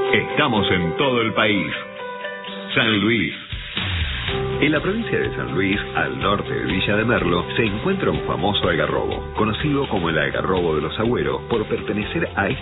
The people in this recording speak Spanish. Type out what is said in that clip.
Estamos en todo el país. San Luis. En la provincia de San Luis, al norte de Villa de Merlo, se encuentra un famoso algarrobo, conocido como el algarrobo de los Agüeros por pertenecer a